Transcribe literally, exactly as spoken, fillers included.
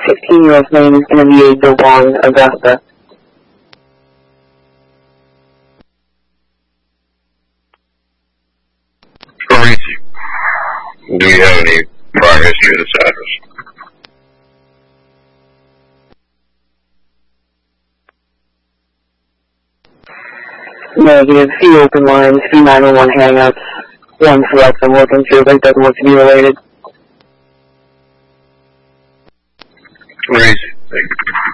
fifteen-year-old's name is going to be DeJuan Augusta. Parisi, do you have any prior history of this address? Negative. Few open lines, few nine one one hangouts, one select I'm looking through, but it doesn't look to be related. Parisi, thank you.